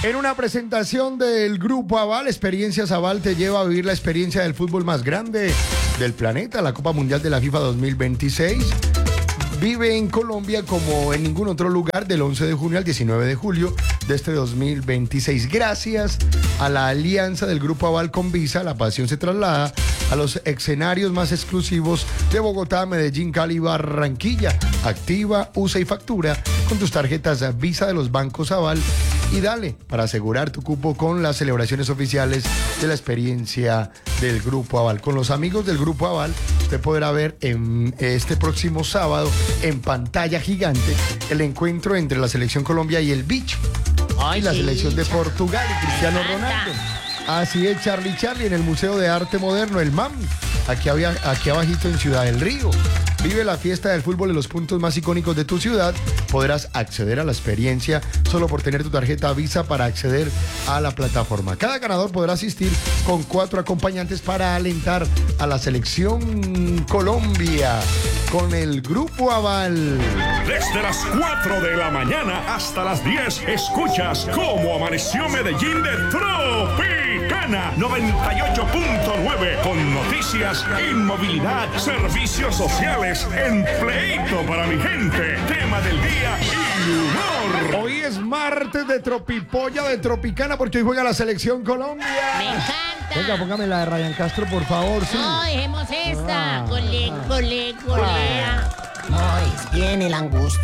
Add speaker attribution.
Speaker 1: En una presentación del Grupo Aval, Experiencias Aval te lleva a vivir la experiencia del fútbol más grande del planeta, la Copa Mundial de la FIFA 2026. Vive en Colombia como en ningún otro lugar del 11 de junio al 19 de julio de este 2026. Gracias a la alianza del Grupo Aval con Visa, la pasión se traslada a los escenarios más exclusivos de Bogotá, Medellín, Cali, Barranquilla. Activa, usa y factura con tus tarjetas Visa de los bancos Aval y dale para asegurar tu cupo con las celebraciones oficiales de la experiencia del Grupo Aval. Con los amigos del Grupo Aval, usted podrá ver en este próximo sábado en pantalla gigante el encuentro entre la Selección Colombia y el Bicho. Y la selección de Portugal y Cristiano Ronaldo. Así es, Charlie en el Museo de Arte Moderno, el MAM, aquí abajito en Ciudad del Río. Vive la fiesta del fútbol en los puntos más icónicos de tu ciudad. Podrás acceder a la experiencia solo por tener tu tarjeta Visa para acceder a la plataforma. Cada ganador podrá asistir con 4 acompañantes para alentar a la selección Colombia con el Grupo Aval.
Speaker 2: Desde las 4 de la mañana hasta las 10 escuchas cómo amaneció Medellín de Tropicana 98.9 con noticias, inmovilidad, servicios sociales, empleito para mi gente, tema del día y humor.
Speaker 1: Hoy es martes de Tropipolla de Tropicana porque hoy juega la selección Colombia.
Speaker 3: Me encanta.
Speaker 1: Venga, póngame la de Ryan Castro, por favor, sí.
Speaker 3: No, dejemos esta. Golea.
Speaker 4: No, es bien el angustia.